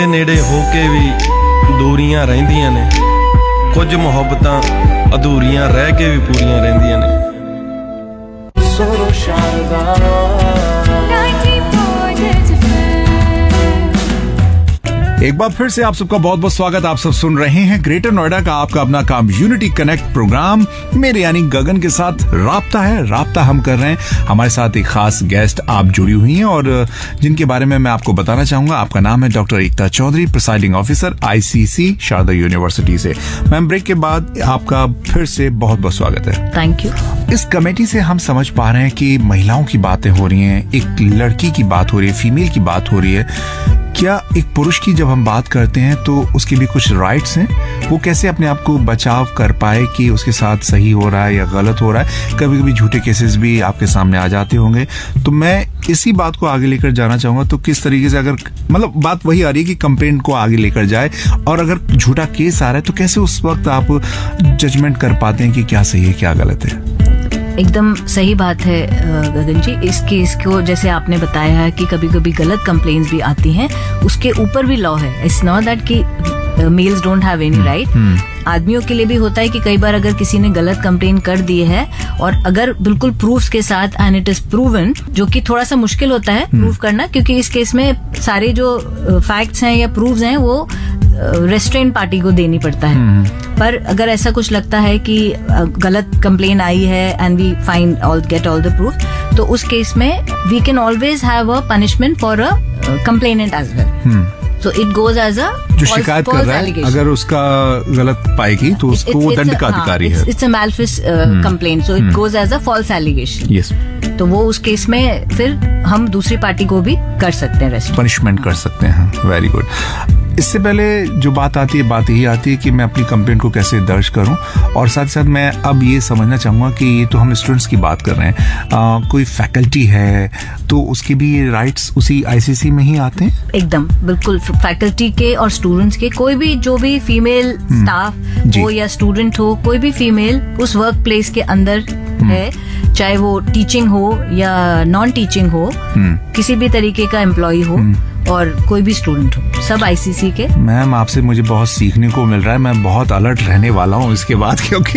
ਨੇੜੇ ਹੋ ਕੇ ਵੀ ਦੂਰੀਆਂ ਰਹਿੰਦੀਆਂ ਨੇ, ਕੁਝ ਮੁਹੱਬਤਾਂ ਅਧੂਰੀਆਂ ਰਹਿ ਕੇ ਵੀ ਪੂਰੀਆਂ ਰਹਿੰਦੀਆਂ ਨੇ। एक बार फिर से आप सबका बहुत बहुत स्वागत। आप सब सुन रहे हैं ग्रेटर नोएडा का आपका अपना कम्युनिटी कनेक्ट प्रोग्राम, मेरे यानी गगन के साथ राब्ता है। राब्ता हम कर रहे हैं, हमारे साथ एक खास गेस्ट आप जुड़ी हुई हैं और जिनके बारे में मैं आपको बताना चाहूंगा। आपका नाम है डॉक्टर एकता Chaudhary, presiding officer ICC Sharda university से। मैम, ब्रेक के बाद आपका फिर से बहुत बहुत स्वागत है। Thank you. इस कमेटी से हम समझ पा रहे हैं कि महिलाओं की बातें हो रही हैं, एक लड़की की बात हो रही है, फीमेल की बात हो रही है। क्या एक पुरुष की जब हम बात करते हैं तो उसके भी कुछ राइट्स हैं, वो कैसे अपने आप को बचाव कर पाए कि उसके साथ सही हो रहा है या गलत हो रहा है। कभी कभी झूठे केसेस भी आपके सामने आ जाते होंगे, तो मैं इसी बात को आगे लेकर जाना चाहूंगा। तो किस तरीके से, अगर मतलब बात वही आ रही है कि कंप्लेंट को आगे लेकर जाए और अगर झूठा केस आ रहा है तो कैसे उस वक्त आप जजमेंट कर पाते हैं कि क्या सही है क्या गलत है। एकदम सही बात है गगन जी। इस केस को जैसे आपने बताया है कि कभी कभी गलत कंप्लेंट्स भी आती हैं, उसके ऊपर भी लॉ है। इट्स नॉट दैट कि mails don't have any right. आदमियों के लिए भी होता है कि कई बार अगर किसी ने गलत कंप्लेन कर दी है और अगर बिल्कुल प्रूफ्स के साथ एंड इट इज प्रूवन, जो कि थोड़ा सा मुश्किल होता है प्रूव करना, क्योंकि इस केस में सारे जो फैक्ट्स हैं या प्रूफ्स हैं वो रेस्ट्रेंट पार्टी को देनी पड़ता है। पर अगर ऐसा कुछ लगता है कि गलत कंप्लेन आई है and we find get all the proof, तो उस केस में we can always have a punishment for a complainant as well. So it goes as a जो शिकायत कर रहा है, अगर उसका गलत पाएगी तो उसको वो दंड का अधिकारी है। It's a malicious complaint, so it goes as a false allegation. Yes. तो वो उस केस में फिर हम दूसरी पार्टी को भी कर सकते हैं, पनिशमेंट कर सकते हैं। Very good. इससे पहले जो बात आती है, बात यही आती है कि मैं अपनी कंप्लेंट को कैसे दर्ज करूं, और साथ साथ मैं अब ये समझना चाहूंगा कि ये तो हम स्टूडेंट्स की बात कर रहे हैं, कोई फैकल्टी है तो उसके भी राइट्स उसी ICC में ही आते हैं। एकदम बिल्कुल, फैकल्टी के और स्टूडेंट्स के, कोई भी जो भी फीमेल स्टाफ हो या स्टूडेंट हो, कोई भी फीमेल उस वर्क प्लेस के अंदर है, चाहे वो टीचिंग हो या नॉन टीचिंग हो, किसी भी तरीके का एम्प्लॉय हो और कोई भी स्टूडेंट हो, सब ICC के। मैम, आपसे मुझे बहुत सीखने को मिल रहा है। मैं बहुत अलर्ट रहने वाला हूँ इसके बाद, क्योंकि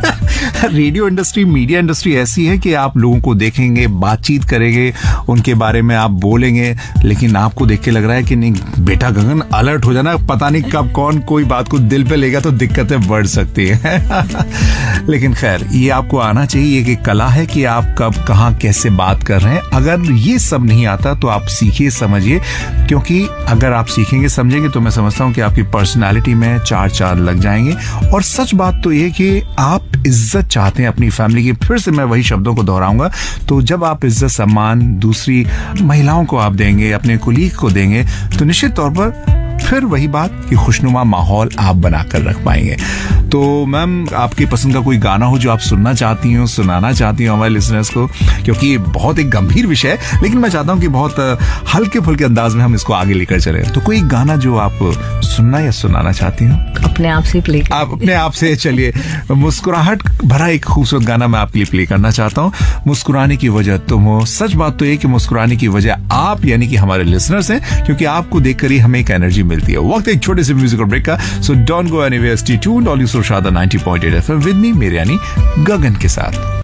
रेडियो इंडस्ट्री, मीडिया इंडस्ट्री ऐसी है कि आप लोगों को देखेंगे, बातचीत करेंगे, उनके बारे में आप बोलेंगे, लेकिन आपको देख के लग रहा है कि नहीं बेटा गगन अलर्ट हो जाना, पता नहीं कब कौन कोई बात को दिल पे लेगा तो दिक्कतें बढ़ सकती है। लेकिन खैर, ये आपको आना चाहिए, ये कला है कि आप कब कहाँ कैसे बात कर रहे हैं। अगर ये सब नहीं आता तो आप सीखिए, समझिए, क्योंकि अगर आप सीखेंगे समझेंगे तो मैं समझता हूं कि आपकी पर्सनालिटी में चार चांद लग जाएंगे। और सच बात तो ये कि आप इज्जत चाहते हैं अपनी फैमिली की। फिर से मैं वही शब्दों को दोहराऊंगा, तो जब आप इज्जत सम्मान दूसरी महिलाओं को आप देंगे, अपने कुलीग को देंगे, तो निश्चित तौर पर फिर वही बात कि खुशनुमा माहौल आप बनाकर रख पाएंगे। तो मैम, आपकी पसंद का कोई गाना हो जो आप सुनना चाहती हो, सुनाना चाहती हो हमारे लिसनर्स को, क्योंकि ये बहुत एक गंभीर विषय है, लेकिन मैं चाहता हूँ कि बहुत हल्के फुल्के अंदाज में हम इसको आगे लेकर चले। तो कोई गाना जो आप सुनना या सुनाना चाहती हो? अपने आप से प्ले। आप अपने आप से। चलिए, मुस्कुराहट भरा एक खूबसूरत गाना मैं आपके लिए प्ले करना चाहता हूँ। मुस्कुराने की वजह तुम हो। सच बात तो ये कि मुस्कुराने की वजह आप यानी कि हमारे लिसनर्स हैं, क्योंकि आपको देखकर ही हमें एक एनर्जी मिलती है। वक्त एक छोटे से म्यूजिकल ब्रेक का, so don't go anywhere, stay tuned, all you Sharda 90.8 FM with me, मेरे यानी गगन के साथ।